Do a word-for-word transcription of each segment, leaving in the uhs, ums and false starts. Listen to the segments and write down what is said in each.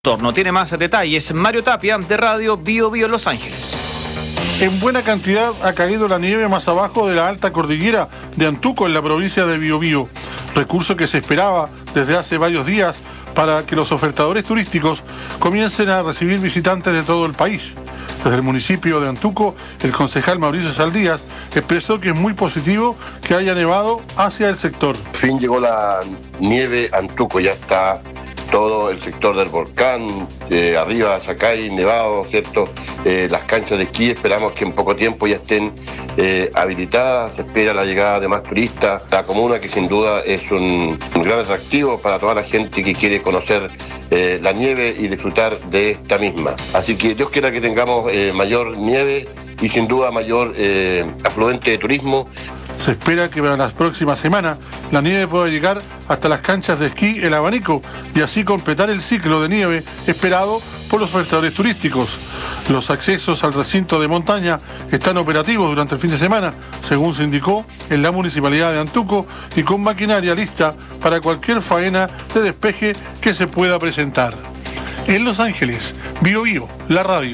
Torno. Tiene más detalles Mario Tapia de Radio Bio Bio Los Ángeles. En buena cantidad ha caído la nieve más abajo de la alta cordillera de Antuco en la provincia de Biobío, recurso que se esperaba desde hace varios días para que los ofertadores turísticos comiencen a recibir visitantes de todo el país. Desde el municipio de Antuco, el concejal Mauricio Saldías expresó que es muy positivo que haya nevado hacia el sector. Por fin llegó la nieve a Antuco, ya está todo el sector del volcán, eh, arriba Sacay, nevado, ¿cierto? Eh, las canchas de esquí esperamos que en poco tiempo ya estén eh, habilitadas, se espera la llegada de más turistas. La comuna, que sin duda es un, un gran atractivo para toda la gente que quiere conocer eh, la nieve y disfrutar de esta misma. Así que Dios quiera que tengamos eh, mayor nieve y sin duda mayor eh, afluente de turismo. Se espera que para las próximas semanas la nieve pueda llegar hasta las canchas de esquí El Abanico y así completar el ciclo de nieve esperado por los ofertadores turísticos. Los accesos al recinto de montaña están operativos durante el fin de semana, según se indicó en la Municipalidad de Antuco, y con maquinaria lista para cualquier faena de despeje que se pueda presentar. En Los Ángeles, Bio Bio, la radio.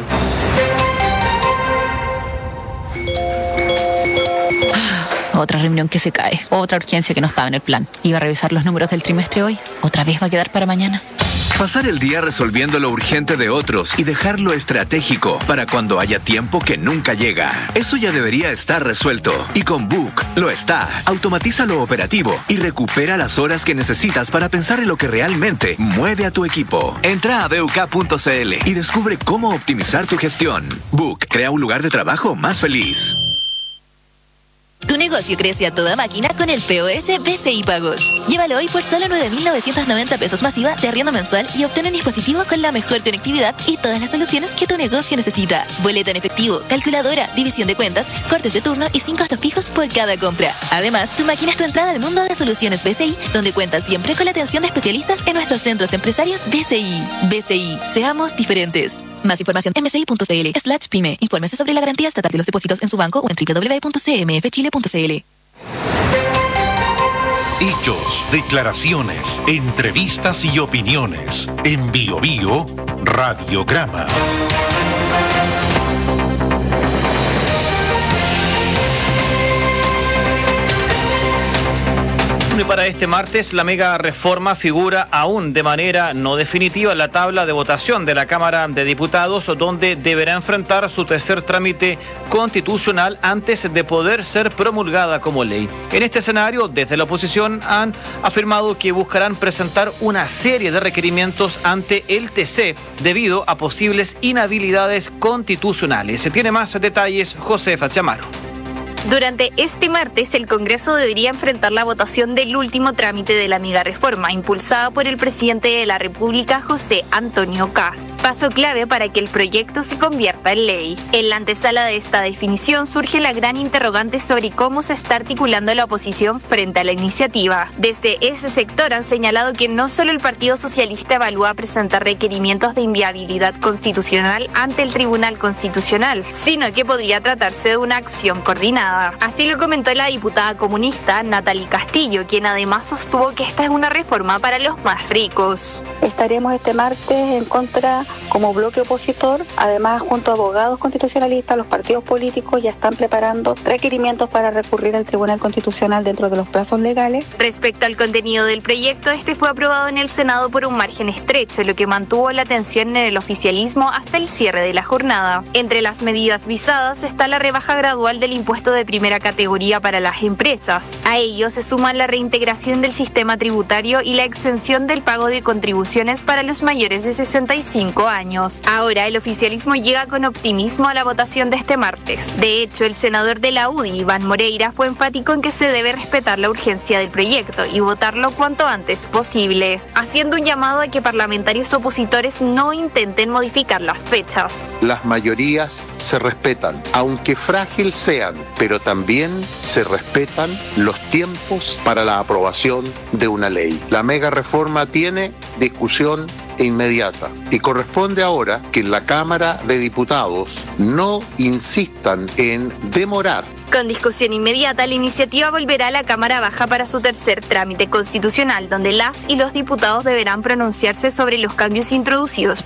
Otra reunión que se cae, otra urgencia que no estaba en el plan. Iba a revisar los números del trimestre hoy, otra vez va a quedar para mañana. Pasar el día resolviendo lo urgente de otros y dejarlo estratégico para cuando haya tiempo que nunca llega. Eso ya debería estar resuelto. Y con Book lo está. Automatiza lo operativo y recupera las horas que necesitas para pensar en lo que realmente mueve a tu equipo. Entra a b u k punto c l y descubre cómo optimizar tu gestión. Book crea un lugar de trabajo más feliz. Tu negocio crece a toda máquina con el P O S B C I Pagos. Llévalo hoy por solo nueve mil novecientos noventa pesos masiva de arriendo mensual y obtén un dispositivo con la mejor conectividad y todas las soluciones que tu negocio necesita. Boleta en efectivo, calculadora, división de cuentas, cortes de turno y sin costos fijos por cada compra. Además, tu máquina es tu entrada al mundo de soluciones B C I, donde cuentas siempre con la atención de especialistas en nuestros centros empresarios B C I. B C I, seamos diferentes. Más información en bci.cl slash pyme. Infórmese sobre la garantía estatal de los depósitos en su banco o en w w w punto c m f chile punto c l. Hechos, declaraciones, entrevistas y opiniones. En Bio Bio, Radiograma. Y para este martes, la mega reforma figura aún de manera no definitiva en la tabla de votación de la Cámara de Diputados, donde deberá enfrentar su tercer trámite constitucional antes de poder ser promulgada como ley. En este escenario, desde la oposición han afirmado que buscarán presentar una serie de requerimientos ante el T C debido a posibles inhabilidades constitucionales. Se tiene más detalles Josefa Chamaro. Durante este martes, el Congreso debería enfrentar la votación del último trámite de la mega reforma, impulsada por el presidente de la República, José Antonio Kast. Paso clave para que el proyecto se convierta en ley. En la antesala de esta definición surge la gran interrogante sobre cómo se está articulando la oposición frente a la iniciativa. Desde ese sector han señalado que no solo el Partido Socialista evalúa presentar requerimientos de inviabilidad constitucional ante el Tribunal Constitucional, sino que podría tratarse de una acción coordinada. Así lo comentó la diputada comunista Natalie Castillo, quien además sostuvo que esta es una reforma para los más ricos. Estaremos este martes en contra como bloque opositor. Además, junto a abogados constitucionalistas, los partidos políticos ya están preparando requerimientos para recurrir al Tribunal Constitucional dentro de los plazos legales. Respecto al contenido del proyecto, este fue aprobado en el Senado por un margen estrecho, lo que mantuvo la tensión en el oficialismo hasta el cierre de la jornada. Entre las medidas visadas está la rebaja gradual del impuesto de primera categoría para las empresas. A ello se suman la reintegración del sistema tributario y la exención del pago de contribuciones para los mayores de sesenta y cinco años. Ahora el oficialismo llega con optimismo a la votación de este martes. De hecho, el senador de la U D I, Iván Moreira, fue enfático en que se debe respetar la urgencia del proyecto y votarlo cuanto antes posible, haciendo un llamado a que parlamentarios opositores no intenten modificar las fechas. Las mayorías se respetan, aunque frágil sean, pero también se respetan los tiempos para la aprobación de una ley. La mega reforma tiene discusión e inmediata. Y corresponde ahora que en la Cámara de Diputados no insistan en demorar. Con discusión inmediata, la iniciativa volverá a la Cámara Baja para su tercer trámite constitucional, donde las y los diputados deberán pronunciarse sobre los cambios introducidos